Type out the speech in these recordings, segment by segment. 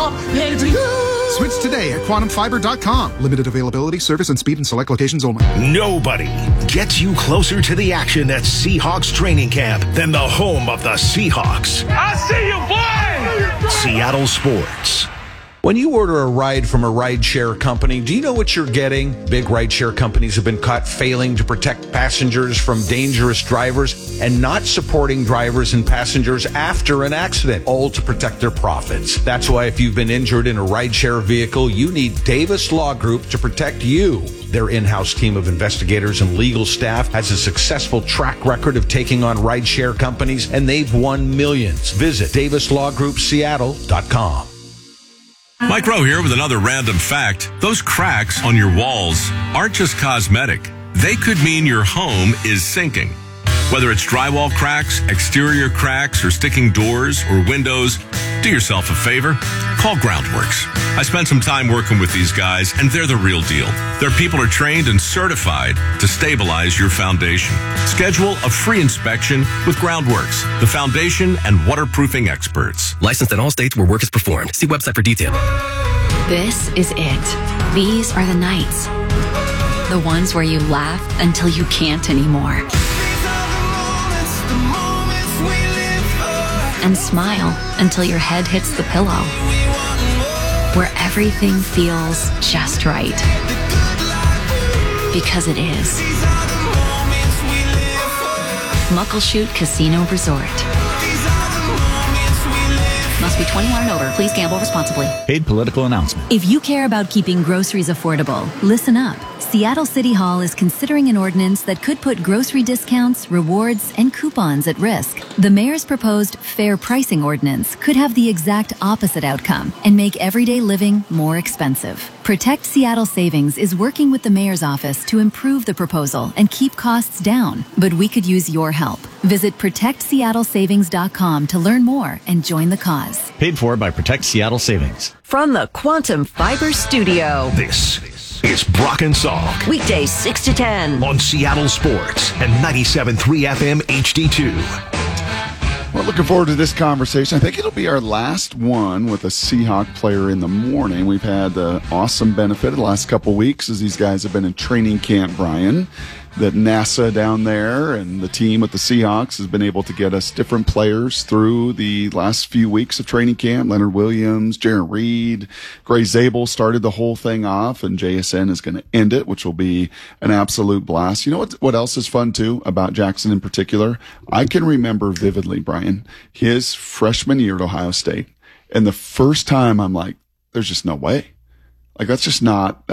Switch today at quantumfiber.com. Limited availability, service and speed in select locations only. Nobody gets you closer to the action at Seahawks training camp than the home of the Seahawks. I see you, boy! Seattle Sports. When you order a ride from a rideshare company, do you know what you're getting? Big rideshare companies have been caught failing to protect passengers from dangerous drivers and not supporting drivers and passengers after an accident, all to protect their profits. That's why if you've been injured in a rideshare vehicle, you need Davis Law Group to protect you. Their in-house team of investigators and legal staff has a successful track record of taking on rideshare companies, and they've won millions. Visit DavisLawGroupSeattle.com. Mike Rowe here with another random fact. Those cracks on your walls aren't just cosmetic. They could mean your home is sinking. Whether it's drywall cracks, exterior cracks, or sticking doors or windows, do yourself a favor. Call Groundworks. I spent some time working with these guys, and they're the real deal. Their people are trained and certified to stabilize your foundation. Schedule a free inspection with Groundworks, the foundation and waterproofing experts. Licensed in all states where work is performed. See website for detail. This is it. These are the nights. The ones where you laugh until you can't anymore. And smile until your head hits the pillow. Where everything feels just right. Because it is. Muckleshoot Casino Resort. Must be 21 and over. Please gamble responsibly. Paid political announcement. If you care about keeping groceries affordable, listen up. Seattle City Hall is considering an ordinance that could put grocery discounts, rewards, and coupons at risk. The mayor's proposed fair pricing ordinance could have the exact opposite outcome and make everyday living more expensive. Protect Seattle Savings is working with the mayor's office to improve the proposal and keep costs down, but we could use your help. Visit ProtectSeattleSavings.com to learn more and join the cause. Paid for by Protect Seattle Savings. From the Quantum Fiber Studio. This is Brock and Salk. Weekdays 6 to 10. On Seattle Sports and 97.3 FM HD2. We're looking forward to this conversation. I think it'll be our last one with a Seahawk player in the morning. We've had the awesome benefit of the last couple weeks as these guys have been in training camp, Brian, that NASA down there and the team with the Seahawks has been able to get us different players through the last few weeks of training camp. Leonard Williams, Jarran Reed, Gray Zabel started the whole thing off, and JSN is going to end it, which will be an absolute blast. You know what else is fun, too, about Jackson in particular? I can remember vividly, Brian, his freshman year at Ohio State. And the first time I'm like, there's just no way. Like, that's just not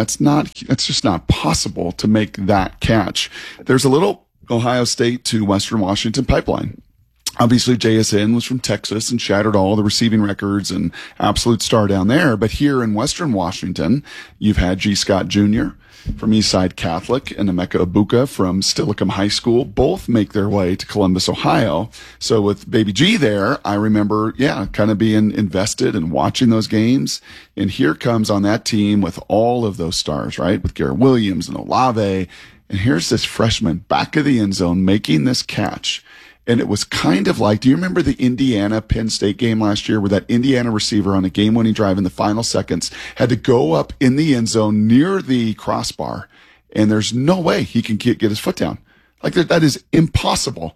possible to make that catch. There's a little Ohio State to Western Washington pipeline. Obviously, JSN was from Texas and shattered all the receiving records and absolute star down there. But here in Western Washington, you've had G. Scott Jr. from Eastside Catholic and Emeka Ibuka from Steilacoom High School. Both make their way to Columbus, Ohio. So with Baby G there, I remember, kind of being invested and watching those games. And here comes on that team with all of those stars, right? With Garrett Williams and Olave. And here's this freshman back of the end zone making this catch. And it was kind of like, do you remember the Indiana-Penn State game last year where that Indiana receiver on a game-winning drive in the final seconds had to go up in the end zone near the crossbar, and there's no way he can get his foot down. Like, that is impossible.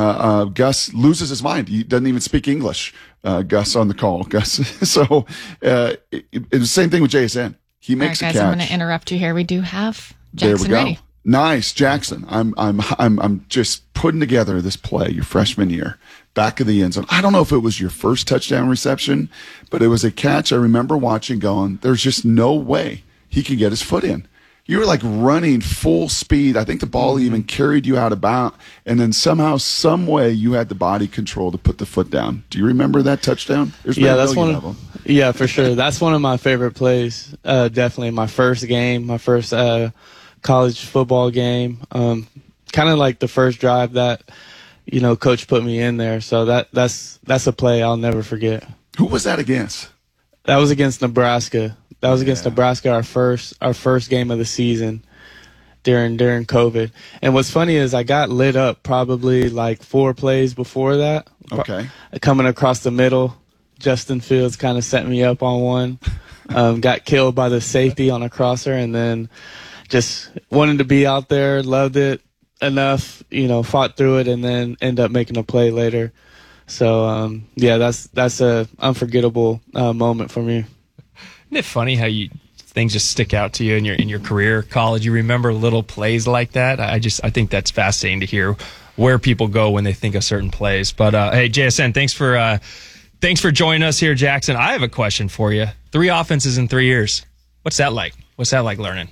Gus loses his mind. He doesn't even speak English, Gus on the call. Gus. So it's the same thing with JSN. He makes a catch. I'm going to interrupt you here. We do have Jackson ready. Nice, Jackson. I'm just putting together this play, your freshman year, back of the end zone. I don't know if it was your first touchdown reception, but it was a catch I remember watching going, there's just no way he can get his foot in. You were like running full speed. I think the ball even carried you out of bounds, and then somehow, some way, you had the body control to put the foot down. Do you remember that touchdown? That's one of them. Yeah, for sure. That's one of my favorite plays. Definitely my first game, my first college football game, kind of like the first drive that, coach put me in there. So that's a play I'll never forget. Who was that against? That was against Nebraska. That was against Nebraska, our first game of the season during COVID. And what's funny is I got lit up probably like 4 plays before that. Okay. Coming across the middle, Justin Fields kind of set me up on one. Got killed by the safety on a crosser, and then just wanted to be out there, loved it enough, fought through it, and then end up making a play later. So, that's a unforgettable moment for me. Isn't it funny how things just stick out to you in your career, college? You remember little plays like that. I think that's fascinating to hear where people go when they think of certain plays. But hey, JSN, thanks for joining us here, Jackson. I have a question for you. 3 offenses in 3 years. What's that like? What's that like learning?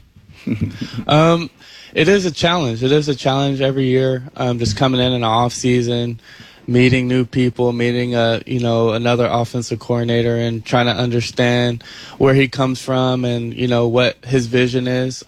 It is a challenge. It is a challenge every year. Just coming in an off season, meeting new people, meeting another offensive coordinator, and trying to understand where he comes from and what his vision is.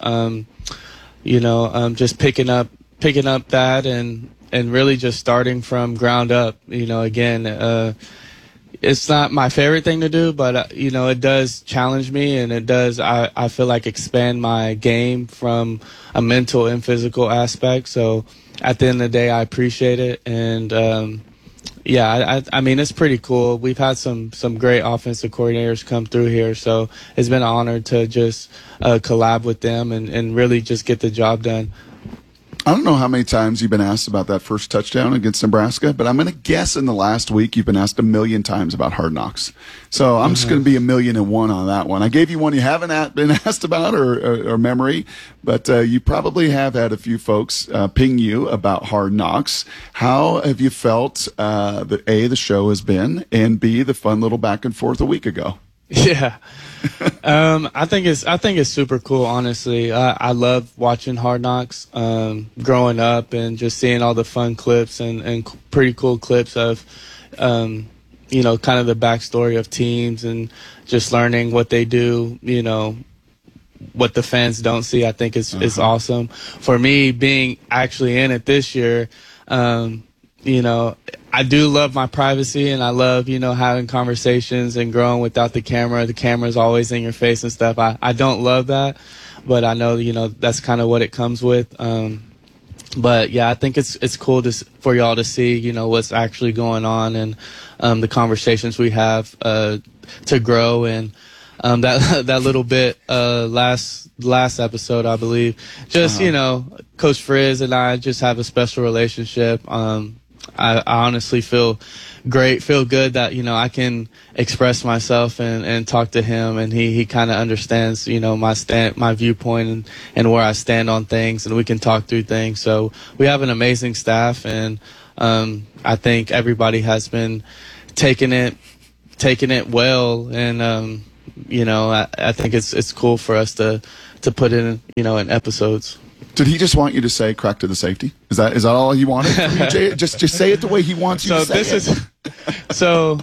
Just picking up that and really just starting from ground up. Again, it's not my favorite thing to do, but it does challenge me, and it does I feel like expand my game from a mental and physical aspect. So at the end of the day, I appreciate it, and I mean, it's pretty cool. We've had some great offensive coordinators come through here, so it's been an honor to just collab with them and really just get the job done. I don't know how many times you've been asked about that first touchdown against Nebraska, but I'm going to guess in the last week you've been asked 1,000,000 times about Hard Knocks. So I'm just going to be 1,000,001 on that one. I gave you one you haven't been asked about or memory, but you probably have had a few folks ping you about Hard Knocks. How have you felt that A, the show has been, and B, the fun little back and forth a week ago? Yeah. I think it's super cool, honestly. I love watching Hard Knocks, growing up and just seeing all the fun clips and pretty cool clips of, kind of the backstory of teams and just learning what they do, what the fans don't see. I think is awesome. For me, being actually in it this year, I do love my privacy, and I love, having conversations and growing without the camera. The camera's always in your face and stuff. I don't love that, but I know, that's kind of what it comes with. But yeah, I think it's cool for y'all to see, what's actually going on and the conversations we have to grow. And that little bit last episode, I believe, just Coach Frizz and I just have a special relationship. I honestly feel good that, I can express myself and talk to him, and he kind of understands, my viewpoint and where I stand on things, and we can talk through things. So we have an amazing staff, and I think everybody has been taking it well, and I think it's cool for us to put in, in episodes. Did he just want you to say crack to the safety? Is that all he wanted from you, Jay? Just say it the way he wants you to say it.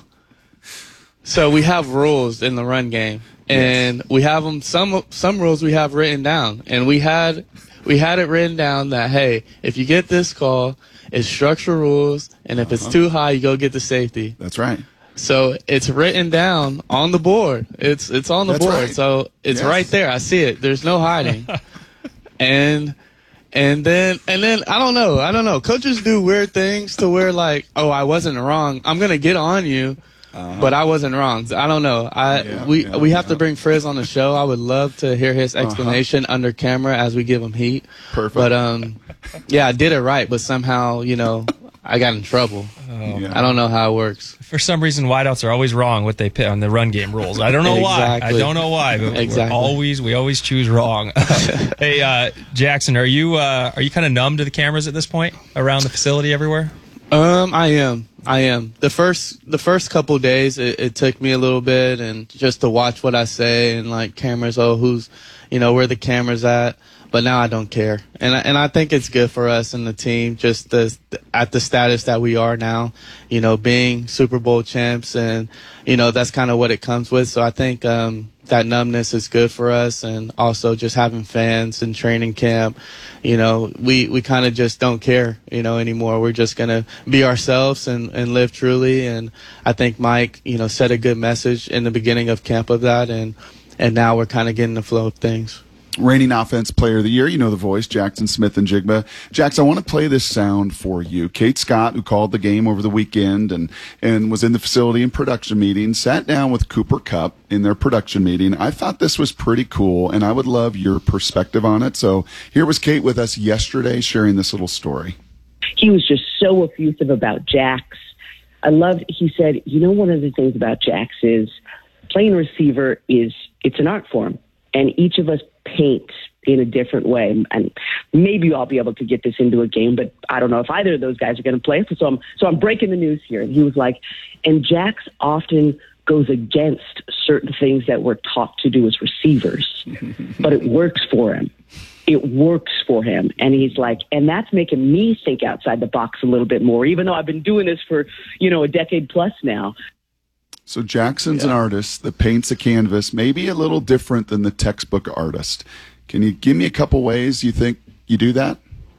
So we have rules in the run game, and we have them. Some rules we have written down, and we had it written down that, hey, if you get this call, it's structural rules, and if it's too high, you go get the safety. That's right. So it's written down on the board. It's on the board. Right. So it's right there. I see it. There's no hiding. And then I don't know. Coaches do weird things to where, like, oh, I wasn't wrong. I'm gonna get on you, but I wasn't wrong. I don't know. We have to bring Frizz on the show. I would love to hear his explanation under camera as we give him heat. Perfect. But I did it right, but somehow I got in trouble. I don't know how it works. For some reason, wideouts are always wrong what they put on the run game rules. I don't know why. I don't know why. But we always choose wrong. Hey, Jackson, are you kind of numb to the cameras at this point around the facility everywhere? I am. The first couple of days, it took me a little bit, and just to watch what I say and like cameras. Oh, who's, where the camera's at. But now I don't care, and I think it's good for us and the team, just at the status that we are now, being Super Bowl champs, and that's kind of what it comes with. So I think that numbness is good for us, and also just having fans in training camp. We kind of just don't care, anymore. We're just gonna be ourselves and live truly. And I think Mike, set a good message in the beginning of camp of that, and now we're kind of getting the flow of things. Reigning Offense Player of the Year. You know the voice, Jackson Smith and Jigba. Jax, I want to play this sound for you. Kate Scott, who called the game over the weekend and was in the facility in production meeting, sat down with Cooper Kupp in their production meeting. I thought this was pretty cool, and I would love your perspective on it. So here was Kate with us yesterday sharing this little story. He was just so effusive about Jax. He said, one of the things about Jax is playing receiver it's an art form, and each of us paint in a different way. And maybe I'll be able to get this into a game, but I don't know if either of those guys are going to play. So I'm breaking the news here. And he was like, and Jax often goes against certain things that we're taught to do as receivers, but it works for him. It works for him. And he's like, and that's making me think outside the box a little bit more, even though I've been doing this for, a decade plus now. So Jackson's an artist that paints a canvas, maybe a little different than the textbook artist. Can you give me a couple ways you think you do that?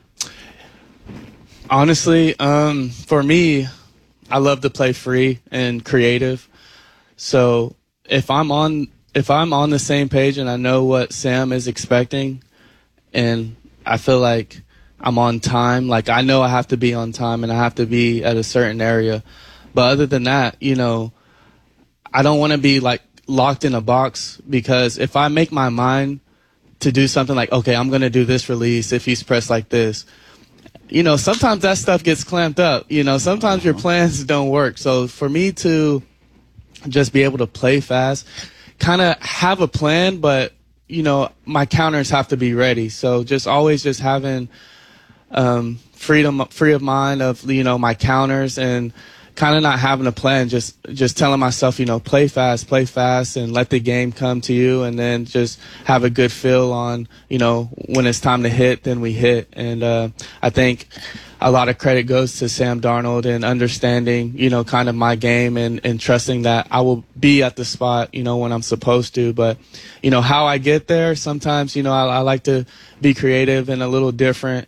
Honestly, for me, I love to play free and creative. So if I'm on the same page and I know what Sam is expecting, and I feel like I'm on time, like I know I have to be on time and I have to be at a certain area. But other than that, I don't want to be like locked in a box, because if I make my mind to do something like, okay, I'm going to do this release if he's pressed like this, sometimes that stuff gets clamped up. Sometimes your plans don't work. So for me to just be able to play fast, kind of have a plan, but, my counters have to be ready. So just always just having free of mind of, my counters, and kind of not having a plan, just telling myself, play fast, and let the game come to you, and then just have a good feel on, when it's time to hit, then we hit. And I think a lot of credit goes to Sam Darnold and understanding, kind of my game and trusting that I will be at the spot, when I'm supposed to. But, how I get there, sometimes, I like to be creative and a little different,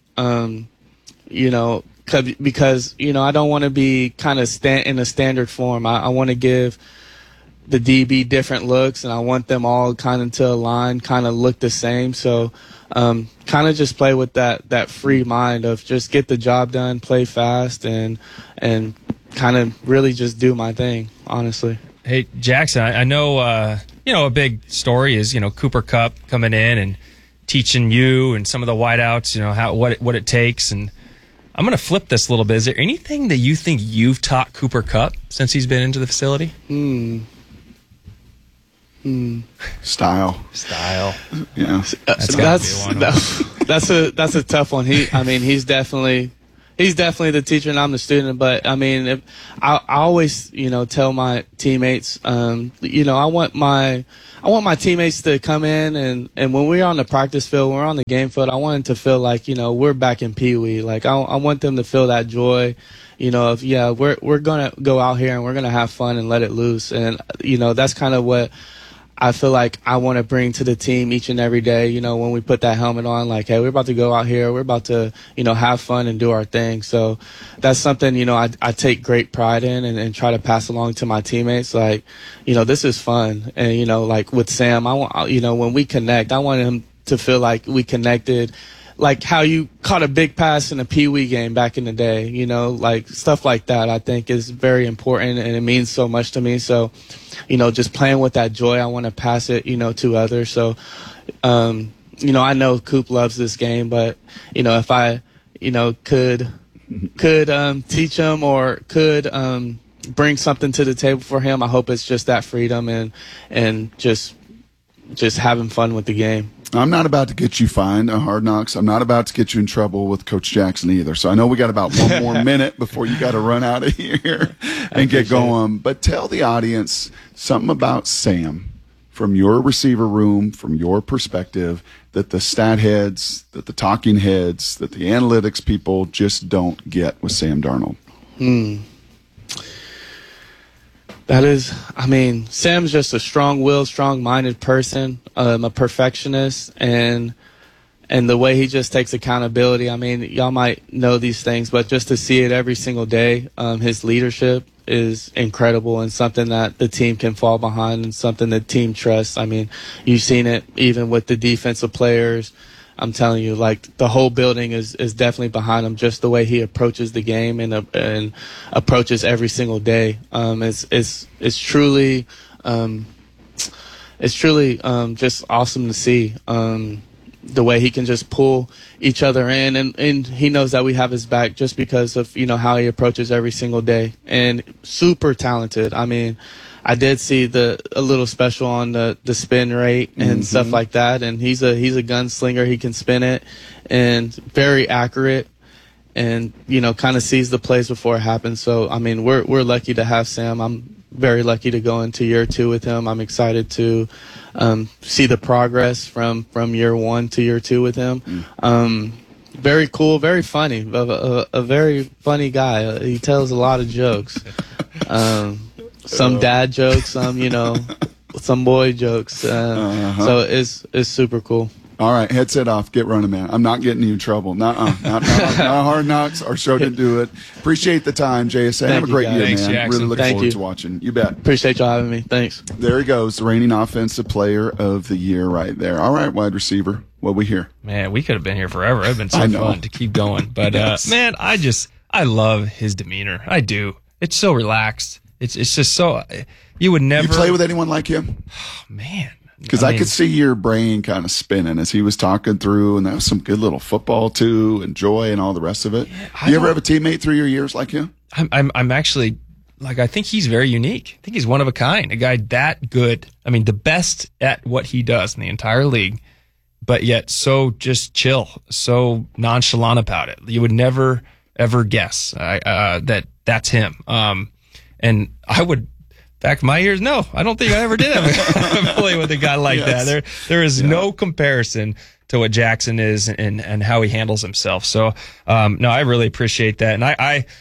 because, I don't want to be kind of in a standard form. I want to give the DB different looks, and I want them all kind of to align, kind of look the same. So kind of just play with that free mind of just get the job done, play fast, and kind of really just do my thing, honestly. Hey, Jackson, I know, a big story is, Cooper Kupp coming in and teaching you and some of the wideouts, what it takes. And I'm going to flip this a little bit. Is there anything that you think you've taught Cooper Kupp since he's been into the facility? Style. Yeah. That's a tough one. He's definitely the teacher and I'm the student. But I always, tell my teammates, I want my teammates to come in and when we're on the practice field, when we're on the game field, I want them to feel like, we're back in Pee Wee. Like I want them to feel that joy, we're going to go out here and we're going to have fun and let it loose. And, that's kind of what I feel like I want to bring to the team each and every day, when we put that helmet on, like, hey, we're about to go out here. We're about to, have fun and do our thing. So that's something, I take great pride in and try to pass along to my teammates. Like, this is fun. And, like with Sam, I want, when we connect, I want him to feel like we connected, like how you caught a big pass in a Pee Wee game back in the day, like stuff like that I think is very important and it means so much to me. So, just playing with that joy, I want to pass it, to others. So, I know Coop loves this game, but, if I, could teach him or could bring something to the table for him, I hope it's just that freedom and just having fun with the game. I'm not about to get you fined on Hard Knocks. I'm not about to get you in trouble with Coach Jackson either. So I know we got about one more minute before you got to run out of here and get going. But tell the audience something about Sam from your receiver room, from your perspective, that the stat heads, that the talking heads, that the analytics people just don't get with Sam Darnold. That is, Sam's just a strong-willed, strong-minded person, a perfectionist, and the way he just takes accountability. Y'all might know these things, but just to see it every single day, his leadership, is incredible and something that the team can fall behind and something the team trusts. I mean, you've seen it even with the defensive players. I'm telling you, like, the whole building is definitely behind him, just the way he approaches the game and approaches every single day. It's truly just awesome to see. The way he can just pull each other in, and he knows that we have his back just because of, you know, how he approaches every single day. And super talented. I mean, I did see a little special on the spin rate and stuff like that, and he's a gunslinger. He can spin it, and very accurate, and, you know, kind of sees the plays before it happens. So I mean, we're lucky to have Sam. I'm very lucky to go into year 2 with him. I'm excited to see the progress from year 1 to year 2 with him. Very cool, very funny, a very funny guy. He tells a lot of jokes. Some dad jokes, some, you know, some boy jokes. So it's super cool. All right, headset off. Get running, man. I'm not getting you in trouble. Not Hard Knocks. Our show didn't do it. Appreciate the time, JSA. Have a great year, Thanks, man. Jackson. Really looking forward to watching. You bet. Appreciate y'all having me. Thanks. There he goes, the reigning offensive player of the year right there. All right, wide receiver. What we hear? Man, we could have been here forever. It's been so fun to keep going. But, Yes. man, I love his demeanor. I do. It's so relaxed. It's just so, you would never. You play with anyone like him? Oh, man. Because I could see your brain kind of spinning as he was talking through, and that was some good little football too, and joy and all the rest of it. You ever have a teammate through your years like him? I'm actually, like, I think he's very unique. I think he's one of a kind, a guy that good. I mean, the best at what he does in the entire league, but yet so just chill, so nonchalant about it. You would never, ever guess that that's him. And I would, back in my years, no, I don't think I ever did have play with a guy like that. There is no comparison to what Jackson is and how he handles himself. So, no, I really appreciate that. And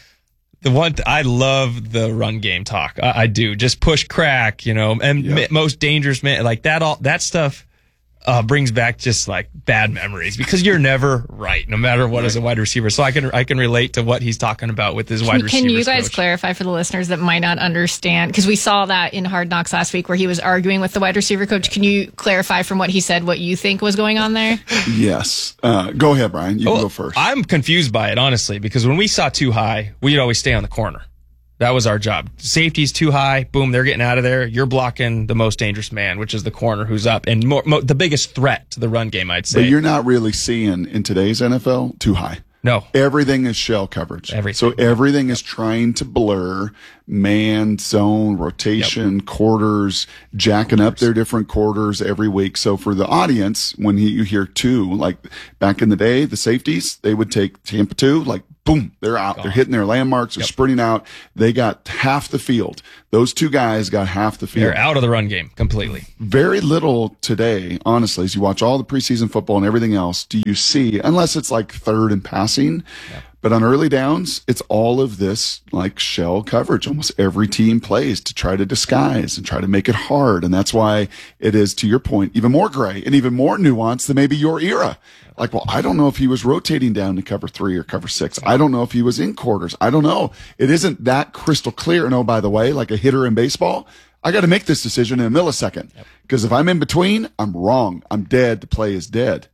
I love the run game talk. I do. Just push, crack, you know, and most dangerous man, like that stuff brings back just like bad memories because you're never right, no matter what as a wide receiver. So I can relate to what he's talking about with his wide receiver. Can you guys clarify for the listeners that might not understand? Because we saw that in Hard Knocks last week where he was arguing with the wide receiver coach. Can you clarify from what he said what you think was going on there? Yes. Go ahead, Brian. You can go first. I'm confused by it, honestly, because when we saw too high, we'd always stay on the corner. That was our job. Safety's too high. Boom, they're getting out of there. You're blocking the most dangerous man, which is the corner who's up. And the biggest threat to the run game, I'd say. But you're not really seeing in today's NFL too high. No. Everything is shell coverage. So everything is trying to blur man, zone, rotation, quarters, jacking up their different quarters every week. So for the audience, when you hear two, like back in the day, the safeties, they would take Tampa 2, like boom, they're out. They're hitting their landmarks. They're sprinting out. They got half the field. Those two guys got half the field. They're out of the run game completely. Very little today, honestly, as you watch all the preseason football and everything else, do you see, unless it's like third and passing, but on early downs, it's all of this like shell coverage. Almost every team plays to try to disguise and try to make it hard. And that's why it is, to your point, even more gray and even more nuanced than maybe your era. Like, well, I don't know if he was rotating down to cover 3 or cover 6. I don't know if he was in quarters. I don't know. It isn't that crystal clear. And oh, by the way, like a hitter in baseball, I got to make this decision in a millisecond. Because if I'm in between, I'm wrong. I'm dead. The play is dead.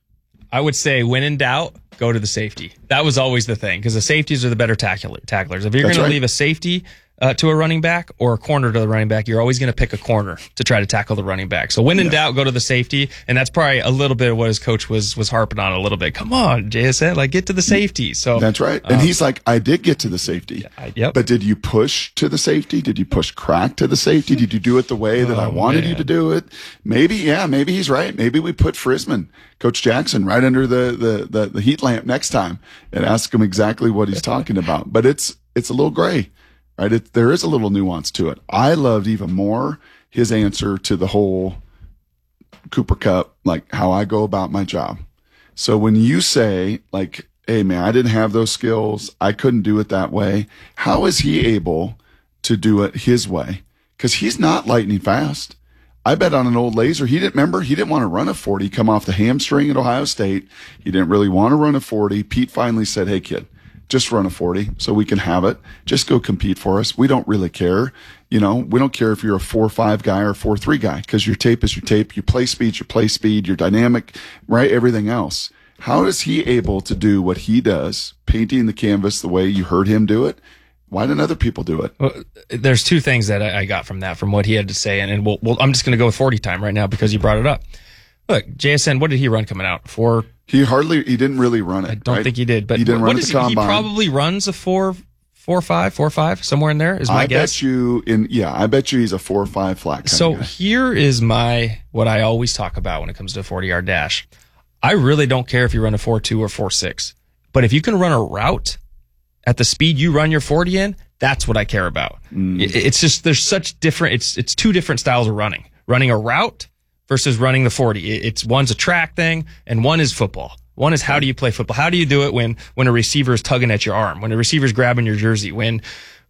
I would say when in doubt, go to the safety. That was always the thing, because the safeties are the better tacklers. If you're going to leave a safety to a running back or a corner to the running back, you're always going to pick a corner to try to tackle the running back. So when in doubt, go to the safety. And that's probably a little bit of what his coach was harping on a little bit. Come on, JSN, like get to the safety. So that's right. And he's like, I did get to the safety. But did you push to the safety? Did you push crack to the safety? Did you do it the way that I wanted you to do it? Maybe he's right. Maybe we put Frisman, Coach Jackson, right under the heat lamp next time and ask him exactly what he's talking about. But it's a little gray. Right? There is a little nuance to it. I loved even more his answer to the whole Cooper Kupp, like how I go about my job. So when you say like, hey man, I didn't have those skills, I couldn't do it that way. How is he able to do it his way? Because he's not lightning fast. I bet on an old laser. He didn't want to run a 40, come off the hamstring at Ohio State. He didn't really want to run a 40. Pete finally said, hey kid, Just run a 40 so we can have it. Just go compete for us. We don't really care. We don't care if you're a 4.5 guy or a 4.3 guy, because your tape is your tape. You play speed, you're dynamic, right? Everything else. How is he able to do what he does, painting the canvas the way you heard him do it? Why didn't other people do it? Well, there's two things that I got from that, from what he had to say, and I'm just going to go with 40 time right now because you brought it up. Look, JSN, what did he run coming out? He didn't really run it. I don't think he did, but he didn't run at the combine. He probably runs a 4.5, somewhere in there is my guess. I bet you he's a 4.5 flat. So here is what I always talk about when it comes to a 40-yard dash. I really don't care if you run a 4.2 or 4.6, but if you can run a route at the speed you run your 40 in, that's what I care about. It's just, there's such different, it's two different styles of running a route versus running the 40. It's one's a track thing and one is football. One is, how do you play football? How do you do it when a receiver is tugging at your arm, when a receiver is grabbing your jersey, when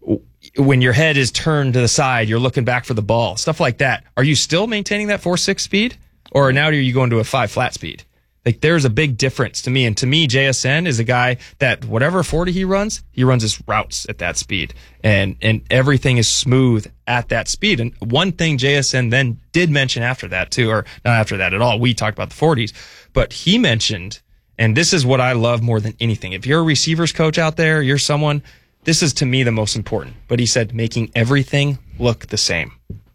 your head is turned to the side, you're looking back for the ball, stuff like that. Are you still maintaining that 4.6 speed, or now are you going to a 5 flat speed? Like, there's a big difference to me. And to me, JSN is a guy that whatever 40 he runs his routes at that speed. And everything is smooth at that speed. And one thing JSN then did mention after that too, or not after that at all. We talked about the 40s, but he mentioned, and this is what I love more than anything. If you're a receivers coach out there, you're someone, this is to me the most important. But he said, making everything look the same.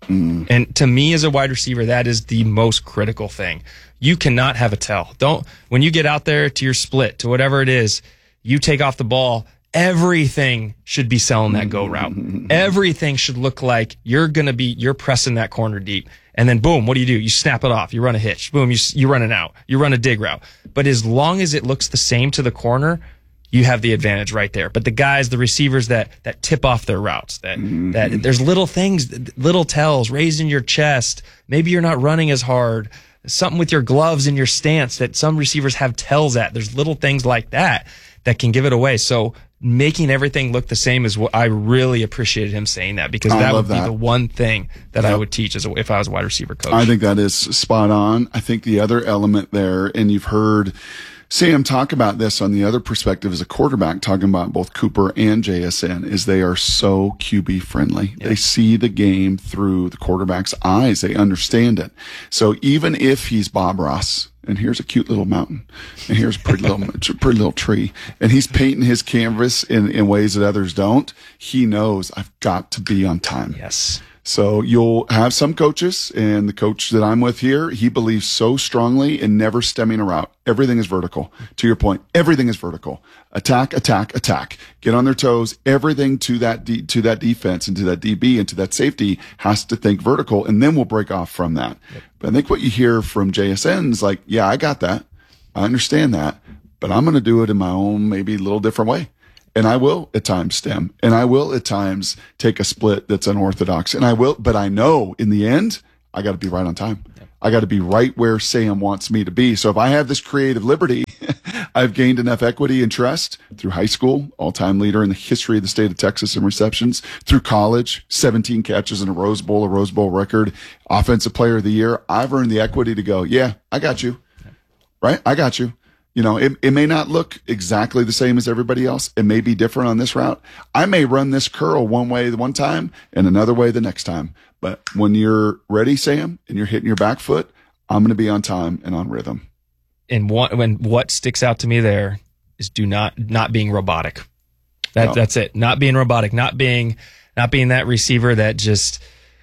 And to me as a wide receiver, that is the most critical thing. You cannot have a tell. When you get out there to your split, to whatever it is, you take off the ball, everything should be selling that go route. Everything should look like you're pressing that corner deep. And then boom, what do? You snap it off. You run a hitch. Boom, you run an out. You run a dig route. But as long as it looks the same to the corner, you have the advantage right there. But the receivers that tip off their routes, that there's little things, little tells, raising your chest. Maybe you're not running as hard. Something with your gloves and your stance that some receivers have tells at. There's little things like that can give it away. So making everything look the same is what I really appreciated him saying that, because that would be the one thing that I would teach if I was a wide receiver coach. I think that is spot on. I think the other element there, and you've heard Sam talk about this on the other perspective as a quarterback, talking about both Cooper and JSN, is they are so QB friendly. Yeah. They see the game through the quarterback's eyes. They understand it. So even if he's Bob Ross, and here's a cute little mountain, and here's a pretty little tree, and he's painting his canvas in ways that others don't, he knows, I've got to be on time. Yes. So you'll have some coaches, and the coach that I'm with here, he believes so strongly in never stemming a route. Everything is vertical. To your point, everything is vertical. Attack, attack, attack. Get on their toes. Everything to that defense and to that DB and to that safety has to think vertical, and then we'll break off from that. Yep. But I think what you hear from JSN is like, yeah, I got that. I understand that, but I'm going to do it in my own, maybe a little different way. And I will at times stem, and I will at times take a split that's unorthodox, but I know in the end, I got to be right on time. Yep. I got to be right where Sam wants me to be. So if I have this creative liberty, I've gained enough equity and trust through high school, all-time leader in the history of the state of Texas in receptions, through college, 17 catches in a Rose Bowl record, offensive player of the year. I've earned the equity to go, yeah, I got you. Right? I got you. It may not look exactly the same as everybody else. It may be different on this route. I may run this curl one way the one time and another way the next time. But when you're ready, Sam, and you're hitting your back foot, I'm going to be on time and on rhythm. And what sticks out to me there is not being robotic. That's it. Not being robotic. Not being that receiver that just,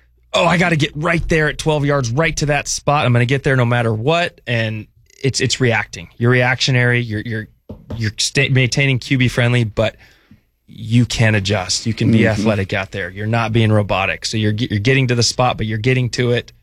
I got to get right there at 12 yards, right to that spot. I'm going to get there no matter what. And it's reacting. You're reactionary. You're maintaining QB friendly, but you can adjust. You can be athletic out there. You're not being robotic. So you're getting to the spot, but you're getting to it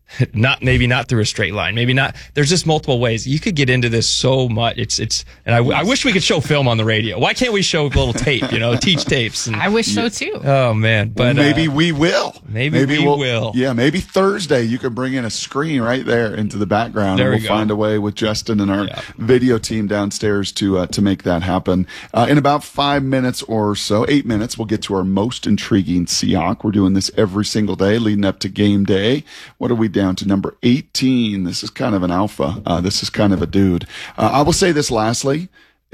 maybe not through a straight line. Maybe not. There's just multiple ways. You could get into this so much. And I wish we could show film on the radio. Why can't we show a little tape, teach tapes? And, I wish so too. Oh man. But maybe we will. Maybe we will. Yeah. Maybe Thursday you can bring in a screen right there into the background, and we'll find a way with Justin and our video team downstairs to make that happen. In about 5 minutes or so, 8 minutes, we'll get to our most intriguing Seahawk. We're doing this every single day leading up to game day. What are we down to? Number 18. This is kind of an alpha. This is kind of a dude. I will say this lastly.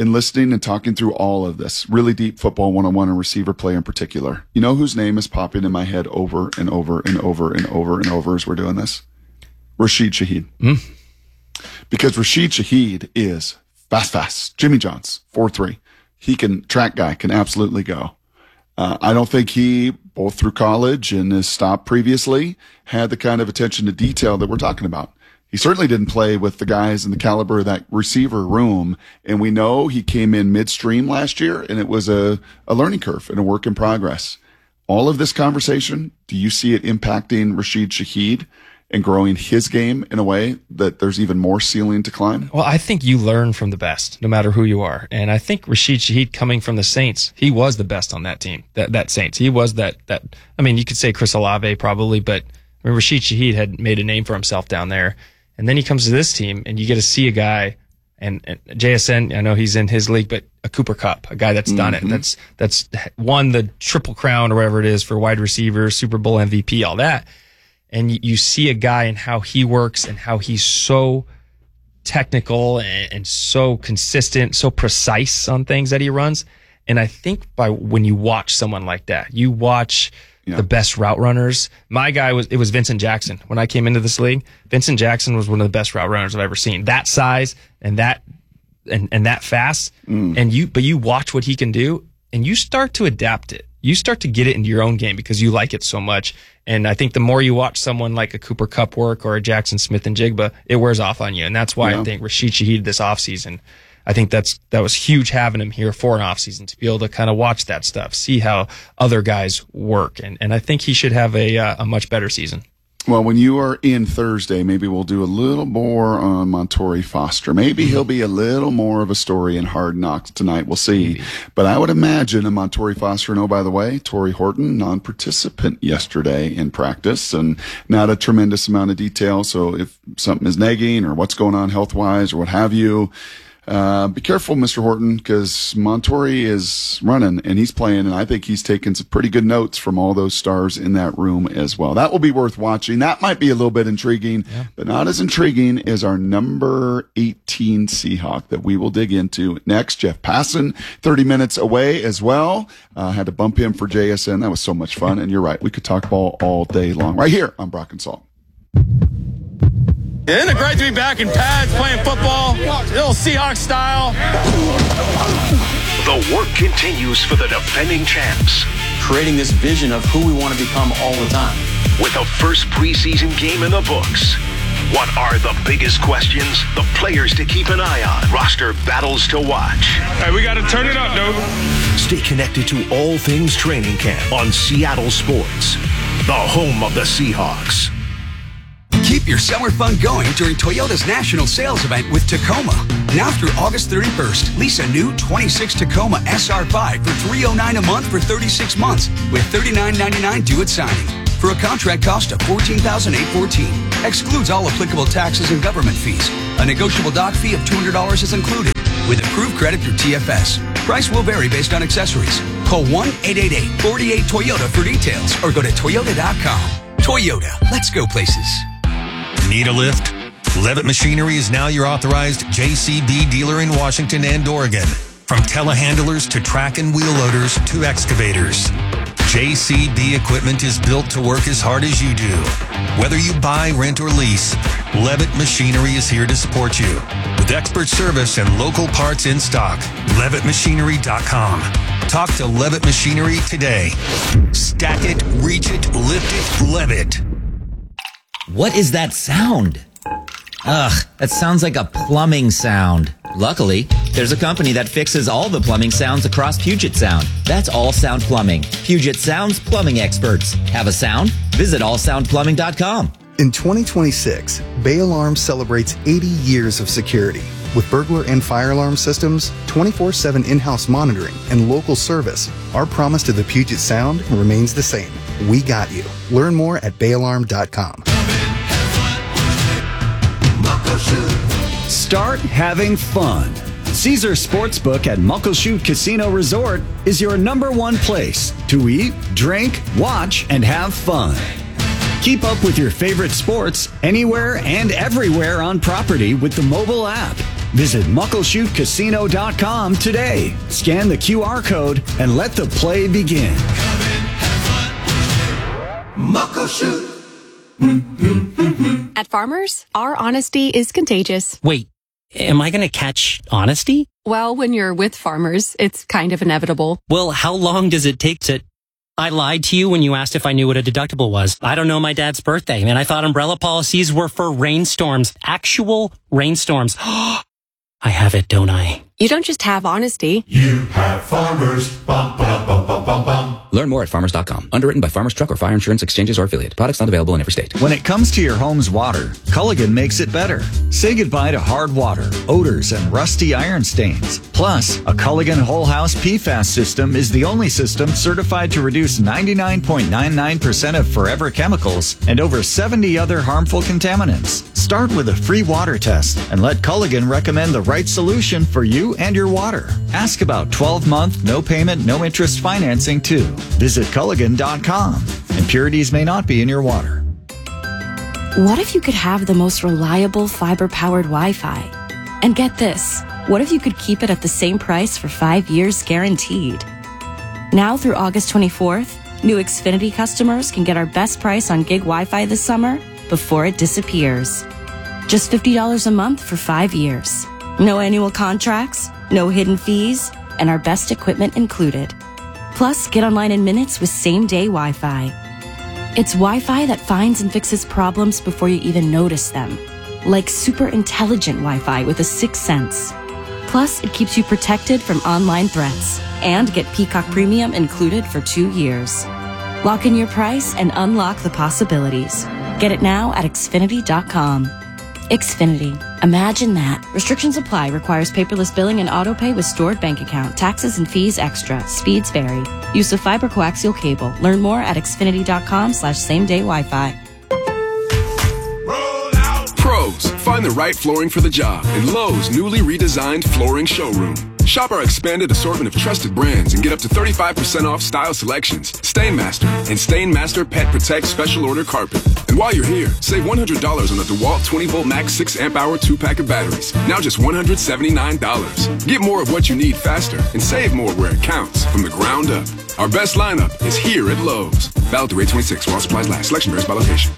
in listening and talking through all of this, really deep football 101 and receiver play in particular, you know whose name is popping in my head over and over and over and over and over as we're doing this? Rashid Shaheed. Because Rashid Shaheed is fast. Jimmy John's 4'3". He can, track guy, can absolutely go. I don't think he, both through college and his stop previously, had the kind of attention to detail that we're talking about. He certainly didn't play with the guys in the caliber of that receiver room. And we know he came in midstream last year, and it was a learning curve and a work in progress. All of this conversation, do you see it impacting Rashid Shaheed and growing his game in a way that there's even more ceiling to climb? Well, I think you learn from the best, no matter who you are. And I think Rashid Shaheed coming from the Saints, he was the best on that team, that Saints. He was that, I mean, you could say Chris Olave probably, but I mean, Rashid Shaheed had made a name for himself down there. And then he comes to this team, and you get to see a guy, and JSN, I know he's in his league, but a Cooper Kupp, a guy that's done it, that's won the Triple Crown or whatever it is for wide receivers, Super Bowl MVP, all that. And you see a guy and how he works and how he's so technical and so consistent, so precise on things that he runs. And I think when you watch someone like that, you watch the best route runners. My guy it was Vincent Jackson. When I came into this league, Vincent Jackson was one of the best route runners I've ever seen. That size and that fast. But you watch what he can do and you start to adapt it. You start to get it into your own game because you like it so much. And I think the more you watch someone like a Cooper Kupp work or a Jackson Smith and Jigba, it wears off on you. And that's why I think Rashid Shaheed this offseason, I think that was huge having him here for an offseason to be able to kind of watch that stuff, see how other guys work. And I think he should have a much better season. Well, when you are in Thursday, maybe we'll do a little more on Montori Foster. Maybe he'll be a little more of a story in Hard Knocks tonight. We'll see. But I would imagine a Montori Foster, and oh, by the way, Torrey Horton, non-participant yesterday in practice, and not a tremendous amount of detail. So if something is nagging or what's going on health-wise or what have you, be careful, Mr. Horton, because Montori is running and he's playing, and I think he's taking some pretty good notes from all those stars in that room as well. That will be worth watching. That might be a little bit intriguing, but not as intriguing as our number 18 Seahawk that we will dig into next. Jeff Passan, 30 minutes away as well. Had to bump him for JSN. That was so much fun, and you're right. We could talk ball all day long right here on Brock and Salt. Isn't it great to be back in pads playing football, little Seahawks style? The work continues for the defending champs. Creating this vision of who we want to become all the time. With the first preseason game in the books. What are the biggest questions? The players to keep an eye on. Roster battles to watch. Hey, we got to turn it up, dude. Stay connected to all things training camp on Seattle Sports, the home of the Seahawks. Keep your summer fun going during Toyota's national sales event with Tacoma. Now through August 31st, lease a new 26 Tacoma SR5 for $309 a month for 36 months with $39.99 due at signing. For a contract cost of $14,814. Excludes all applicable taxes and government fees. A negotiable dock fee of $200 is included. With approved credit through TFS. Price will vary based on accessories. Call 1-888-48-TOYOTA for details or go to Toyota.com. Toyota, let's go places. Need a lift? Levitt Machinery is now your authorized JCB dealer in Washington and Oregon. From telehandlers to track and wheel loaders to excavators. JCB equipment is built to work as hard as you do. Whether you buy, rent, or lease, Levitt Machinery is here to support you. With expert service and local parts in stock, LevittMachinery.com. Talk to Levitt Machinery today. Stack it, reach it, lift it, Levitt. What is that sound? Ugh, that sounds like a plumbing sound. Luckily, there's a company that fixes all the plumbing sounds across Puget Sound. That's All Sound Plumbing. Puget Sound's plumbing experts. Have a sound? Visit allsoundplumbing.com. In 2026, Bay Alarm celebrates 80 years of security. With burglar and fire alarm systems, 24/7 in-house monitoring, and local service, our promise to the Puget Sound remains the same. We got you. Learn more at bayalarm.com. Start having fun. Caesar Sportsbook at Muckleshoot Casino Resort is your #1 place to eat, drink, watch, and have fun. Keep up with your favorite sports anywhere and everywhere on property with the mobile app. Visit MuckleshootCasino.com today. Scan the QR code and let the play begin. Muckleshoot. At Farmers, our honesty is contagious. Wait, am I going to catch honesty? Well, when you're with Farmers, it's kind of inevitable. Well, how long does it take to... I lied to you when you asked if I knew what a deductible was. I don't know my dad's birthday, and I thought umbrella policies were for rainstorms. Actual rainstorms. I have it, don't I? You don't just have honesty. You have Farmers. Bum, bum, bum, bum, bum, bum. Learn more at farmers.com. Underwritten by Farmers Truck or Fire Insurance Exchanges or Affiliate. Products not available in every state. When it comes to your home's water, Culligan makes it better. Say goodbye to hard water, odors, and rusty iron stains. Plus, a Culligan Whole House PFAS system is the only system certified to reduce 99.99% of forever chemicals and over 70 other harmful contaminants. Start with a free water test and let Culligan recommend the right solution for you and your water. Ask about 12-month, no payment, no interest financing too. Visit Culligan.com. Impurities may not be in your water. What if you could have the most reliable fiber-powered Wi-Fi? And get this, what if you could keep it at the same price for 5 years guaranteed? Now through August 24th, new Xfinity customers can get our best price on gig Wi-Fi this summer before it disappears. Just $50 a month for 5 years. No annual contracts, no hidden fees, and our best equipment included. Plus, get online in minutes with same-day Wi-Fi. It's Wi-Fi that finds and fixes problems before you even notice them. Like super intelligent Wi-Fi with a 6th sense. Plus, it keeps you protected from online threats. And get Peacock Premium included for 2 years. Lock in your price and unlock the possibilities. Get it now at Xfinity.com. Xfinity. Imagine that. Restrictions apply. Requires paperless billing and autopay with stored bank account. Taxes and fees extra. Speeds vary. Use of fiber coaxial cable. Learn more at Xfinity.com/same-day Wi-Fi. Pros, find the right flooring for the job in Lowe's newly redesigned flooring showroom. Shop our expanded assortment of trusted brands and get up to 35% off style selections, Stainmaster, and Stainmaster Pet Protect Special Order Carpet. And while you're here, save $100 on the DeWalt 20-volt max 6-amp-hour 2-pack of batteries. Now just $179. Get more of what you need faster and save more where it counts from the ground up. Our best lineup is here at Lowe's. Valid through 8/26 while supplies last. Selection varies by location.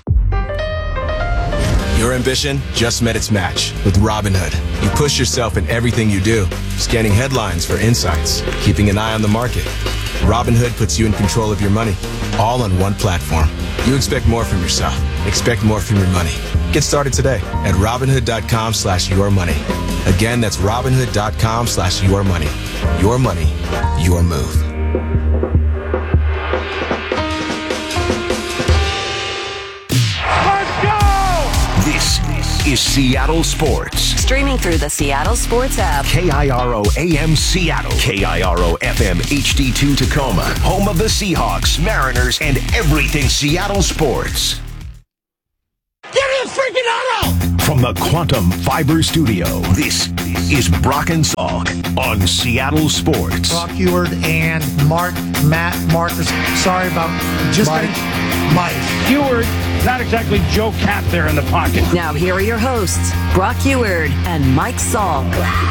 Your ambition just met its match with Robinhood. You push yourself in everything you do, scanning headlines for insights, keeping an eye on the market. Robinhood puts you in control of your money, all on one platform. You expect more from yourself. Expect more from your money. Get started today at Robinhood.com/yourmoney. Again, that's Robinhood.com/yourmoney. Your money, your move. This is Seattle Sports. Streaming through the Seattle Sports app. KIRO AM Seattle. KIRO FM HD2 Tacoma. Home of the Seahawks, Mariners, and everything Seattle sports. Give me a freaking auto! From the Quantum Fiber Studio, this is Brock and Salk on Seattle Sports. Brock Heward and Marcus. Sorry about just Mike. Heward, not exactly Joe Cat there in the pocket. Now here are your hosts, Brock Heward and Mike Salk.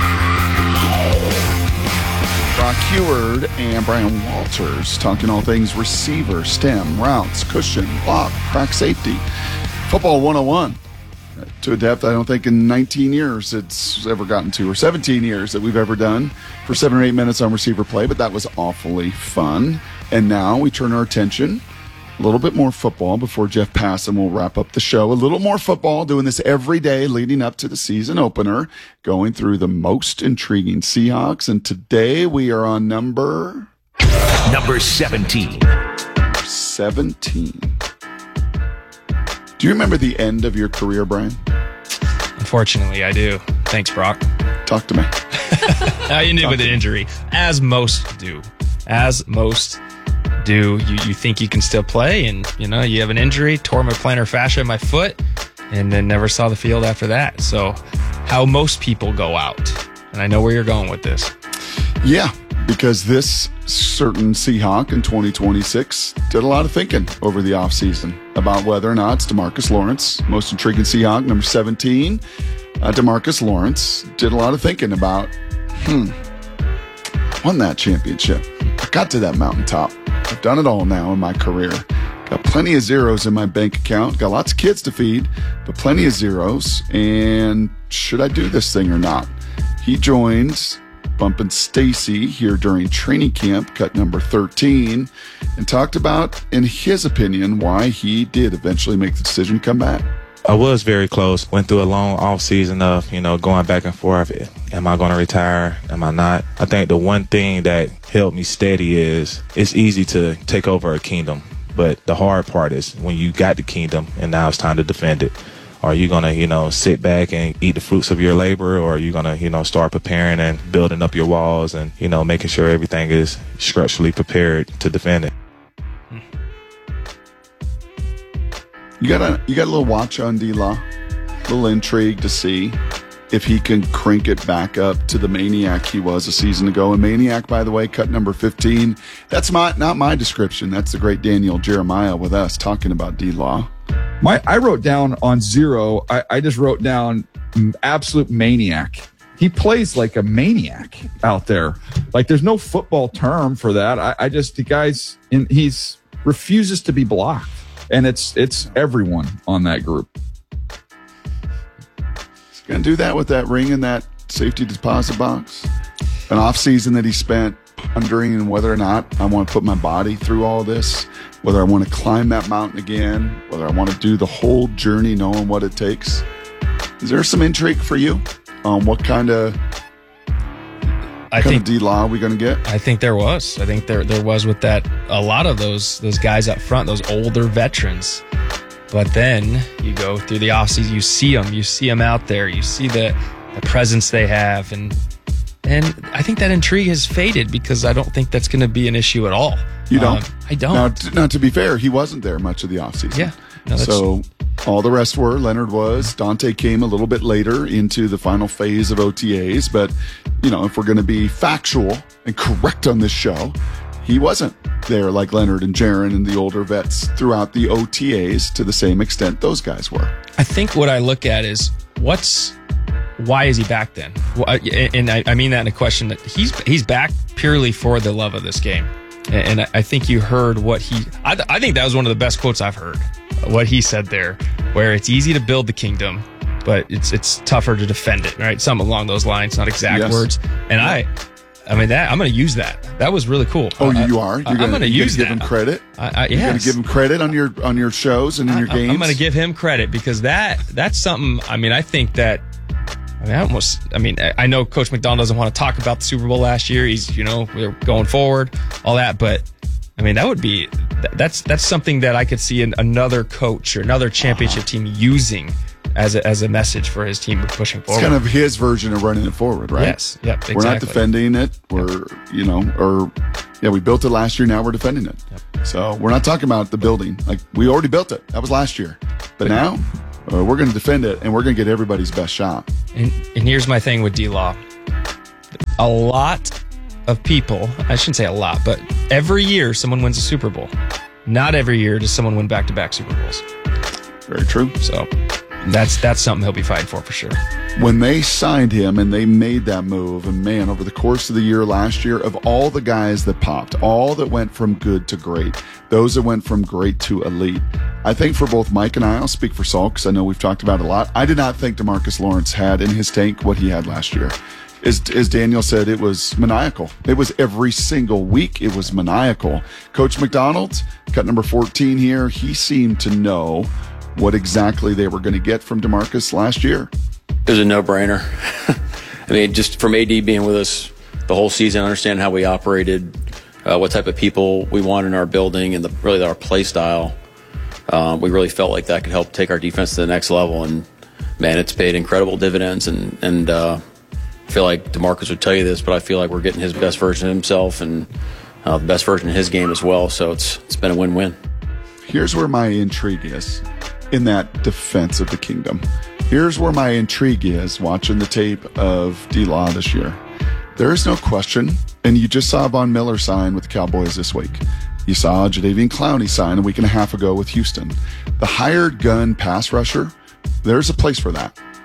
Brock Heward and Brian Walters talking all things receiver, stem, routes, cushion, block, crack safety. Football 101. To a depth I don't think in 19 years it's ever gotten to, or 17 years that we've ever done for 7 or 8 minutes on receiver play, but that was awfully fun. And now we turn our attention a little bit more football before Jeff Passan will wrap up the show. A little more football, doing this every day leading up to the season opener, going through the most intriguing Seahawks. And today we are on number 17. 17. Do you remember the end of your career, Brian? Unfortunately, I do. Thanks, Brock. Talk to me. You ended with an injury, as most do. You think you can still play, and you have an injury, tore my plantar fascia in my foot, and then never saw the field after that. So how most people go out. And I know where you're going with this. Yeah, because this certain Seahawk in 2026 did a lot of thinking over the offseason about whether or not it's DeMarcus Lawrence, most intriguing Seahawk, number 17. DeMarcus Lawrence did a lot of thinking about, won that championship. I got to that mountaintop. I've done it all now in my career. Got plenty of zeros in my bank account. Got lots of kids to feed, but plenty of zeros. And should I do this thing or not? He joins Bumpin' Stacy here during training camp, cut number 13, and talked about, in his opinion, why he did eventually make the decision to come back. I was very close. Went through a long off season of, going back and forth. Am I going to retire? Am I not? I think the one thing that held me steady is it's easy to take over a kingdom, but the hard part is when you got the kingdom and now it's time to defend it. Are you going to, sit back and eat the fruits of your labor, or are you going to, start preparing and building up your walls and, making sure everything is structurally prepared to defend it? You got a little watch on D-Law, a little intrigue to see if he can crank it back up to the maniac he was a season ago. And maniac, by the way, cut number 15. That's not my description. That's the great Daniel Jeremiah with us talking about D-Law. I wrote down on 0, I just wrote down absolute maniac. He plays like a maniac out there. Like there's no football term for that. He's refuses to be blocked. And it's everyone on that group. He's going to do that with that ring in that safety deposit box. An offseason that he spent pondering whether or not I want to put my body through all this, whether I want to climb that mountain again, whether I want to do the whole journey knowing what it takes. Is there some intrigue for you on what kind of D-Law are we going to get? I think there was. I think there was with that, a lot of those guys up front, those older veterans. But then you go through the offseason, you see them out there, you see the presence they have, and I think that intrigue has faded because I don't think that's going to be an issue at all. You don't? I don't. Now, to be fair, he wasn't there much of the offseason. Yeah. No, so all the rest were. Leonard was. Dante came a little bit later into the final phase of OTAs. But, if we're going to be factual and correct on this show, he wasn't there like Leonard and Jaron and the older vets throughout the OTAs to the same extent those guys were. I think what I look at is why is he back then? And I mean that in a question that he's back purely for the love of this game. And I think you heard I think that was one of the best quotes I've heard. What he said there, where it's easy to build the kingdom, but it's tougher to defend it, right? Something along those lines, not exact words. And I'm going to use that. That was really cool. Oh, you are? I'm going to use that. Give him credit? You're going to give him credit on your shows and in your games? I'm going to give him credit because that's something, I think that, I know Coach McDonald doesn't want to talk about the Super Bowl last year. He's, we're going forward, all that, but that's something that I could see another coach or another championship team using as a message for his team pushing forward. It's kind of his version of running it forward, right? Yes. Yep. Exactly. We're not defending it. We built it last year. Now we're defending it. Yep. So we're not talking about the building. Like we already built it. That was last year. But now we're going to defend it and we're going to get everybody's best shot. And here's my thing with D-Law. A lot of people, I shouldn't say a lot, but every year someone wins a Super Bowl. Not every year does someone win back-to-back Super Bowls. Very true. So that's something he'll be fighting for sure. When they signed him and they made that move, and man, over the course of the year last year, of all the guys that popped, all that went from good to great, those that went from great to elite, I think for both Mike and I'll speak for Saul because I know we've talked about it a lot. I did not think DeMarcus Lawrence had in his tank what he had last year. As Daniel said, it was maniacal. It was every single week. It was maniacal. Coach McDonald, cut number 14 here, he seemed to know what exactly they were going to get from DeMarcus last year. It was a no-brainer. Just from AD being with us the whole season, understand how we operated, what type of people we want in our building, and our play style. We really felt like that could help take our defense to the next level. And man, it's paid incredible dividends. And I feel like DeMarcus would tell you this, but I feel like we're getting his best version of himself and the best version of his game as well. So it's been a win-win. Here's where my intrigue is in that defense of the kingdom. Here's where my intrigue is watching the tape of D-Law this year. There is no question, and you just saw Von Miller sign with the Cowboys this week. You saw Jadeveon Clowney sign a week and a half ago with Houston. The hired gun pass rusher, there's a place for that.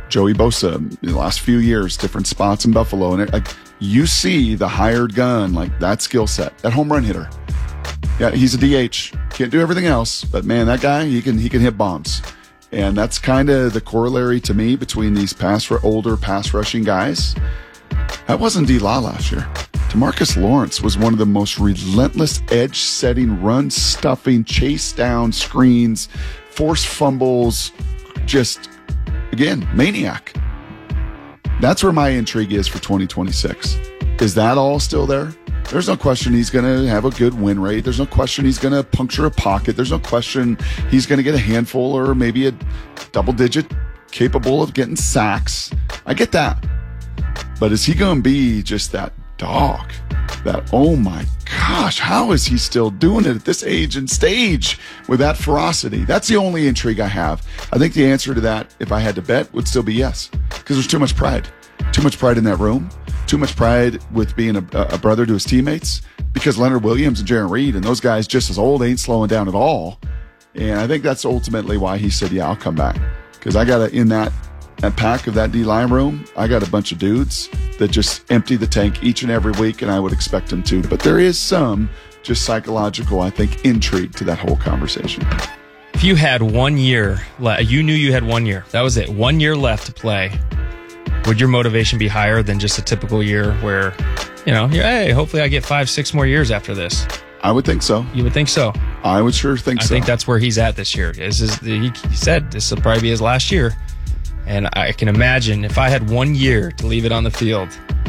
Joey Bosa, the last few years, different spots in Buffalo. And like you see the hired gun, like that skill set, that home run hitter. Yeah, he's a DH. Can't do everything else, but man, that guy, he can hit bombs. And that's kind of the corollary to me between these older pass rushing guys. That wasn't D-Law last year. DeMarcus Lawrence was one of the most relentless edge-setting, run-stuffing, chase-down screens, forced fumbles, just, again, maniac. That's where my intrigue is for 2026. Is that all still there? There's no question he's going to have a good win rate. There's no question he's going to puncture a pocket. There's no question he's going to get a handful or maybe a double-digit capable of getting sacks. I get that. But is he going to be just that dog? That, oh my gosh, how is he still doing it at this age and stage with that ferocity? That's the only intrigue I have. I think the answer to that, if I had to bet, would still be yes. Because there's too much pride. Too much pride in that room. Too much pride with being a brother to his teammates. Because Leonard Williams and Jarran Reed and those guys just as old ain't slowing down at all. And I think that's ultimately why he said, yeah, I'll come back. Because I got to, in that pack of that D-line room, I got a bunch of dudes that just empty the tank each and every week, and I would expect them to. But there is some just psychological, I think, intrigue to that whole conversation. If you had 1 year, you knew you had 1 year. That was it. 1 year left to play. Would your motivation be higher than just a typical year where, hey, hopefully I get 5-6 more years after this? I would think so. You would think so? I would sure think so. I think that's where he's at this year. He said this will probably be his last year. And I can imagine if I had 1 year to leave it on the field,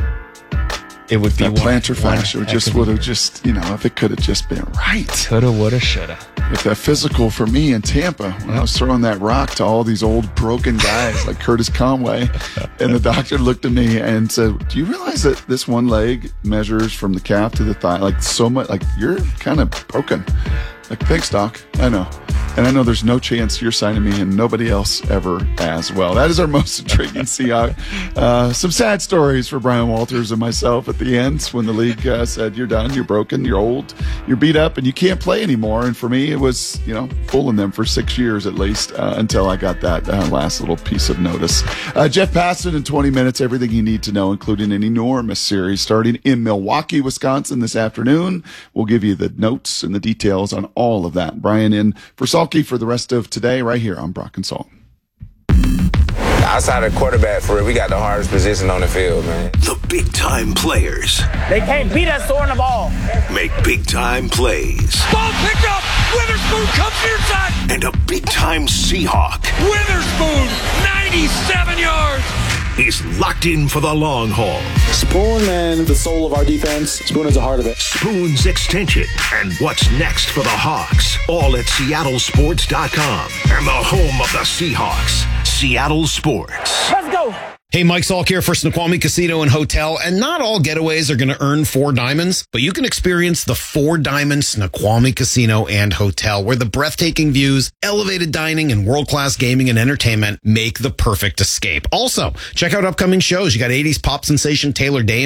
it would be that plantar fascia just would have just, if it could have just been right. Coulda, woulda, shoulda. If that physical for me in Tampa, when I was throwing that rock to all these old broken guys like Curtis Conway, and the doctor looked at me and said, do you realize that this one leg measures from the calf to the thigh, like so much, like you're kind of broken. Like, thanks, Doc. I know. And I know there's no chance you're signing me, and nobody else ever has. Well, that is our most intriguing Seahawk. Some sad stories for Brian Walters and myself at the end when the league said, you're done, you're broken, you're old, you're beat up, and you can't play anymore. And for me, it was, fooling them for 6 years at least until I got that last little piece of notice. Jeff Passan in 20 minutes, everything you need to know, including an enormous series starting in Milwaukee, Wisconsin this afternoon. We'll give you the notes and the details on all of that. Brian in for Salke for the rest of today right here on Brock and Salt. Outside of quarterback, for real, we got the hardest position on the field, man. The big-time players. They can't beat us throwing the ball. Make big-time plays. Ball picked up. Witherspoon comes near side. And a big-time Seahawk. Witherspoon, 97 yards. Is locked in for the long haul. Spoon and the soul of our defense. Spoon is the heart of it. Spoon's extension and what's next for the Hawks. All at SeattleSports.com and the home of the Seahawks, Seattle Sports. Let's go. Hey, Mike Salk here for Snoqualmie Casino and Hotel. And not all getaways are going to earn 4 diamonds, but you can experience the 4 Diamond Snoqualmie Casino and Hotel, where the breathtaking views, elevated dining, and world-class gaming and entertainment make the perfect escape. Also, check out upcoming shows. You got 80s pop sensation Taylor Dayne